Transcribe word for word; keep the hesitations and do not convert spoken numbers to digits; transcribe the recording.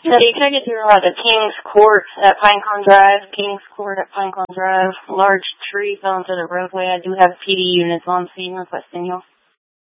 Cody, can I get through uh, the King's Court at Pinecone Drive? King's Court at Pinecone Drive. Large tree fell into the roadway. I do have P D units on scene requesting you.